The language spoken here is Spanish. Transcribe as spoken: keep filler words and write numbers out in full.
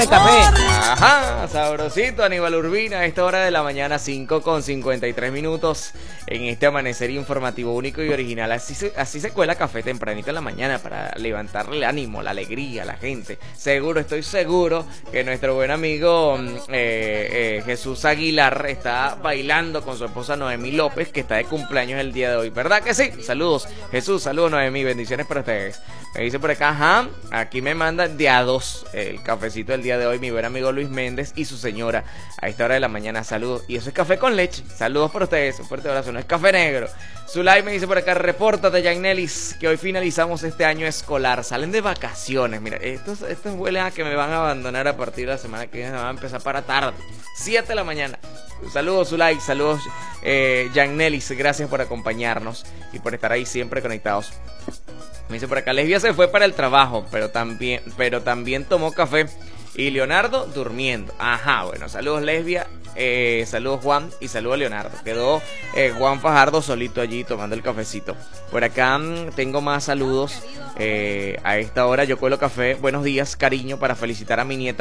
ese café. Ajá, sabrosito, Aníbal Urbina, a esta hora de la mañana, cinco con cincuenta y tres minutos, en este amanecer informativo único y original. Así se, así se cuela café tempranito en la mañana para levantarle el ánimo, la alegría a la gente. Seguro, estoy seguro que nuestro buen amigo eh, eh, Jesús Aguilar está bailando con su esposa Noemí López, que está de cumpleaños el día de hoy, ¿verdad que sí? Saludos, Jesús, saludos Noemí, bendiciones para ustedes. Me dice por acá, ajá, aquí me manda de a dos el cafecito del día de hoy mi buen amigo Luis Méndez y su señora a esta hora de la mañana, saludos. Y eso es café con leche, saludos para ustedes, un fuerte abrazo, no es café negro. Zulay me dice por acá, repórtate Yannelis, que hoy finalizamos este año escolar, salen de vacaciones. Mira, estos, estos huelen a que me van a abandonar a partir de la semana que viene, me van a empezar para tarde, siete de la mañana. Saludos Zulay, saludos eh, Yannelis, gracias por acompañarnos y por estar ahí siempre conectados. Me dice por acá, Lesbia se fue para el trabajo, pero también, pero también tomó café. Y Leonardo durmiendo. Ajá, bueno, saludos Lesbia, eh, saludos Juan y saludos Leonardo. Quedó eh, Juan Fajardo solito allí tomando el cafecito. Por acá mmm, tengo más saludos. Eh, a esta hora yo cuelo café. Buenos días, cariño, para felicitar a mi nieta